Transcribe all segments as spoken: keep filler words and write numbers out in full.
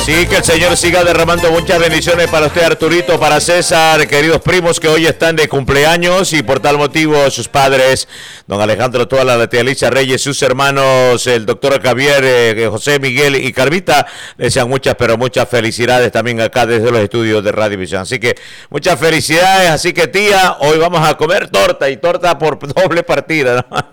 Sí, que el Señor siga derramando muchas bendiciones para usted, Arturito, para César, queridos primos que hoy están de cumpleaños y por tal motivo sus padres, don Alejandro Toala, la tía Alicia Reyes, sus hermanos, el doctor Javier, eh, José Miguel y Carmita, les desean muchas, pero muchas felicidades también acá desde los estudios de Radio Visión. Así que muchas felicidades, así que tía, hoy vamos a comer torta y torta por doble partida, ¿no?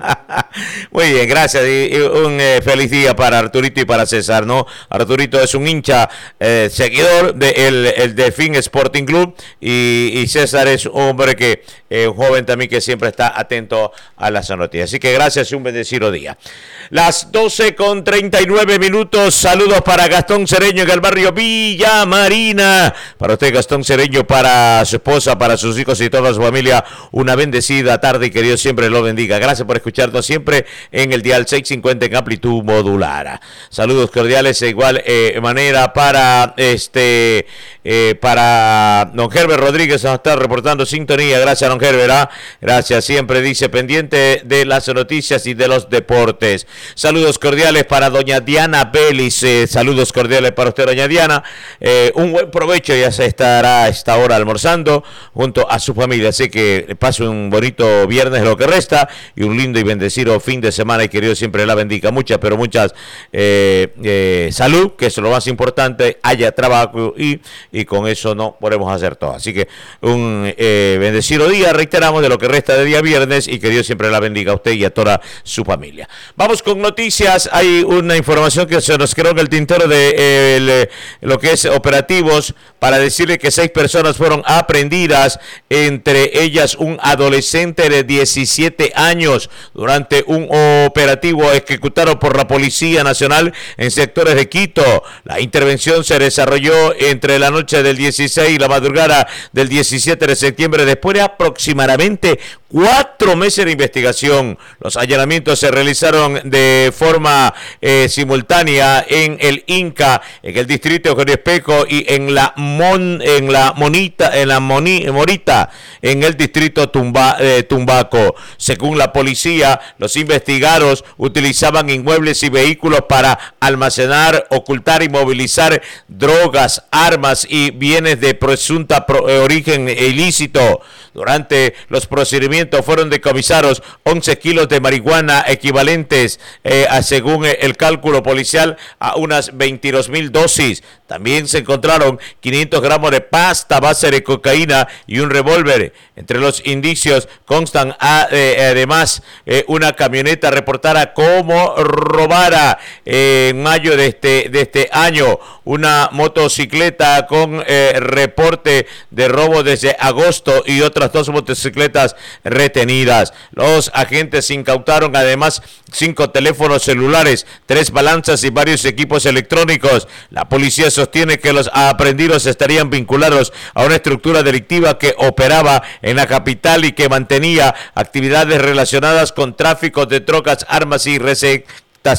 Muy bien, gracias y, y un eh, feliz día para Arturito y para César, ¿no? Arturito es un hincha eh, seguidor del de el Delfín Sporting Club y, y César es un hombre que, eh, un joven también que siempre está atento a las noticias. Así que gracias y un bendecido día. Las doce con treinta y nueve minutos, saludos para Gastón Cereño en el barrio Villa Marina. Para usted, Gastón Cereño, para su esposa, para sus hijos y toda su familia, una bendecida tarde y que Dios siempre lo bendiga. Gracias por escucharnos siempre en el dial seiscientos cincuenta en amplitud modular. Saludos cordiales de igual eh, manera para este eh, para don Herbert Rodríguez, nos está reportando sintonía. Gracias, don Herbert. ¿ah? Gracias, siempre dice pendiente de las noticias y de los deportes. Saludos cordiales para doña Diana Belis. Eh, saludos cordiales para usted, doña Diana. Eh, un buen provecho, ya se estará a esta hora almorzando junto a su familia. Así que pase un bonito viernes lo que resta y un lindo y bendecido fin de semana y que Dios siempre la bendiga. Muchas, pero muchas eh, eh, salud, que es lo más importante, haya trabajo y, y con eso no podemos hacer todo. Así que un eh, bendecido día, reiteramos, de lo que resta de día viernes y que Dios siempre la bendiga a usted y a toda su familia. Vamos con noticias. Hay una información que se nos quedó en el tintero de eh, el, lo que es operativos para decirle que seis personas fueron aprehendidas, entre ellas un adolescente de diecisiete años, durante un operativo ejecutado por la Policía Nacional en sectores de Quito. La intervención se desarrolló entre la noche del dieciséis y la madrugada del diecisiete de septiembre, después de aproximadamente cuatro meses de investigación. Los allanamientos se realizaron de forma eh, simultánea en el Inca, en el distrito de Corispeco y en la Mon, en la Monita, en la Moni, Morita, en el distrito Tumba, eh, Tumbaco. Según la policía, los investigados utilizaban inmuebles y vehículos para almacenar, ocultar y movilizar drogas, armas y bienes de presunta pro, eh, origen ilícito. Durante los procedimientos fueron decomisados once kilos de marihuana equivalentes, eh, a, según el cálculo policial, a unas veintidós mil dosis. También se encontraron quinientos gramos de pasta base de cocaína y un revólver. Entre los indicios constan a, eh, además eh, una camioneta reportada como robada eh, en mayo de este, de este año, una motocicleta con eh, reporte de robo desde agosto y otras dos motocicletas retenidas. Los agentes incautaron además cinco teléfonos celulares, tres balanzas y varios equipos electrónicos. La policía sostiene que los aprehendidos estarían vinculados a una estructura delictiva que operaba en la capital y que mantenía actividades relacionadas con tráfico de drogas, armas y receptación.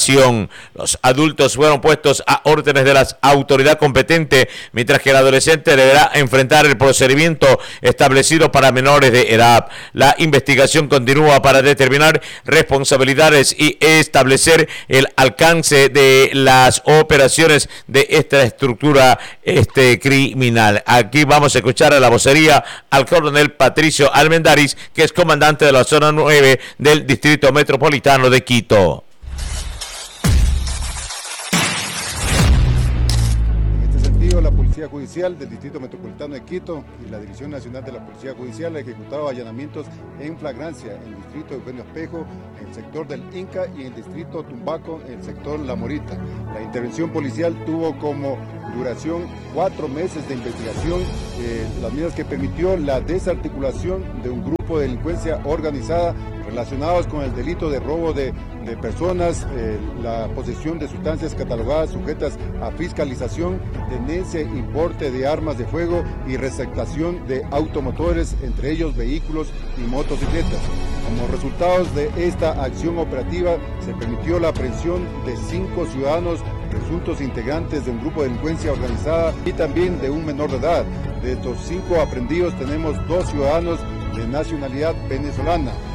Los adultos fueron puestos a órdenes de la autoridad competente, mientras que el adolescente deberá enfrentar el procedimiento establecido para menores de edad. La investigación continúa para determinar responsabilidades y establecer el alcance de las operaciones de esta estructura este, criminal. Aquí vamos a escuchar a la vocería al coronel Patricio Almendaris, que es comandante de la zona nueve del Distrito Metropolitano de Quito. La Policía Judicial del Distrito Metropolitano de Quito y la División Nacional de la Policía Judicial ha ejecutado allanamientos en flagrancia en el distrito de Eugenio Espejo, en el sector del Inca, y en el distrito Tumbaco, en el sector La Morita. La intervención policial tuvo como duración cuatro meses de investigación, eh, las mismas que permitió la desarticulación de un grupo de delincuencia organizada relacionados con el delito de robo de, de personas, eh, la posesión de sustancias catalogadas sujetas a fiscalización, tenencia e importe de armas de fuego y receptación de automotores, entre ellos vehículos y motocicletas. Como resultados de esta acción operativa, se permitió la aprehensión de cinco ciudadanos presuntos integrantes de un grupo de delincuencia organizada y también de un menor de edad. De estos cinco aprehendidos tenemos dos ciudadanos de nacionalidad venezolana.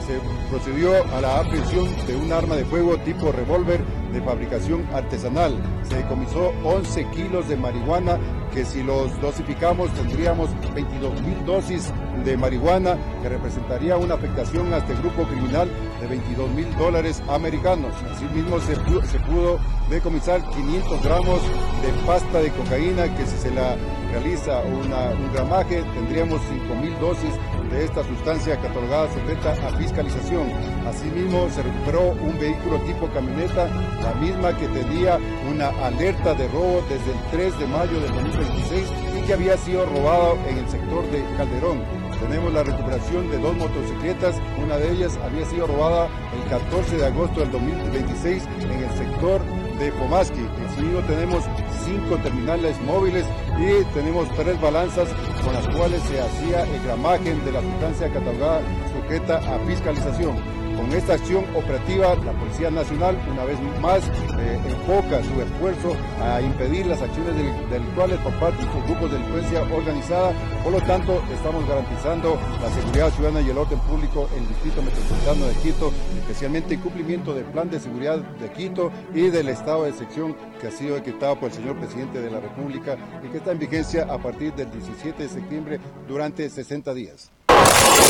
se procedió a la aprehensión de un arma de fuego tipo revólver de fabricación artesanal. Se decomisó once kilos de marihuana, que si los dosificamos tendríamos veintidós mil dosis de marihuana, que representaría una afectación a este grupo criminal de veintidós mil dólares americanos. Asimismo se pudo, se pudo decomisar quinientos gramos de pasta de cocaína, que si se la realiza una, un gramaje tendríamos cinco mil dosis de esta sustancia catalogada sujeta a fiscalización. Asimismo se recuperó un vehículo tipo camioneta, la misma que tenía una alerta de robo desde el tres de mayo del dos mil veintiséis y que había sido robado en el sector de Calderón. Tenemos la recuperación de dos motocicletas, una de ellas había sido robada el catorce de agosto del dos mil veintiséis en el sector de Pomasqui. Asimismo tenemos cinco terminales móviles y tenemos tres balanzas con las cuales se hacía el gramaje de la sustancia catalogada sujeta a fiscalización. Con esta acción operativa, la Policía Nacional una vez más eh, enfoca su esfuerzo a impedir las acciones delictuales por parte de estos grupos de delincuencia organizada. Por lo tanto, estamos garantizando la seguridad ciudadana y el orden público en el Distrito Metropolitano de Quito, especialmente en cumplimiento del Plan de Seguridad de Quito y del estado de excepción que ha sido decretado por el señor Presidente de la República y que está en vigencia a partir del diecisiete de septiembre durante sesenta días.